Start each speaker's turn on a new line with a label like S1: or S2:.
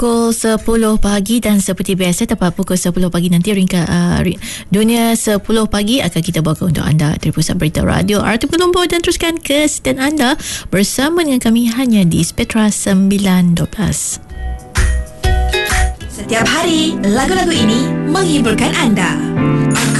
S1: pukul 10 pagi dan seperti biasa tepat pukul 10 pagi nanti Dunia 10 pagi akan kita bawakan untuk anda dari Pusat Berita Radio RT Colombo, dan teruskan kesetiaan anda bersama dengan kami hanya di Spectra 912.
S2: Setiap hari lagu-lagu ini menghiburkan anda.